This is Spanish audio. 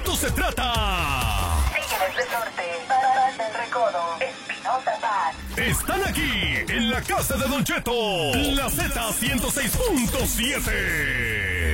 esto se trata. Tigres del Norte, Parras del Recodo, Espinosa Paz. Están aquí, en la casa de Don Cheto, la Z106.7.